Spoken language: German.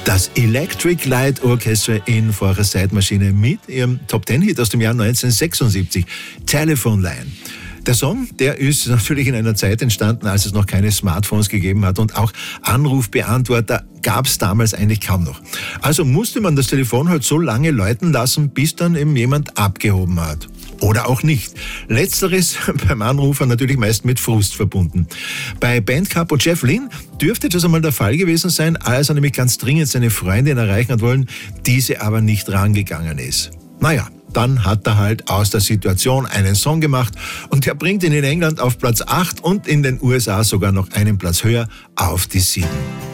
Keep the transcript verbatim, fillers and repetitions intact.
Das Electric Light Orchestra in Vorher Zeitmaschine mit ihrem Top-Ten-Hit aus dem Jahr neunzehnhundertsechsundsiebzig, Telephone Line. Der Song, der ist natürlich in einer Zeit entstanden, als es noch keine Smartphones gegeben hat und auch Anrufbeantworter gab es damals eigentlich kaum noch. Also musste man das Telefon halt so lange läuten lassen, bis dann eben jemand abgehoben hat. Oder auch nicht. Letzteres beim Anrufer natürlich meist mit Frust verbunden. Bei Bandcapo Jeff Lynne dürfte das einmal der Fall gewesen sein, als er nämlich ganz dringend seine Freundin erreichen hat wollen, diese aber nicht rangegangen ist. Naja, dann hat er halt aus der Situation einen Song gemacht und der bringt ihn in England auf Platz acht und in den U S A sogar noch einen Platz höher auf die sieben.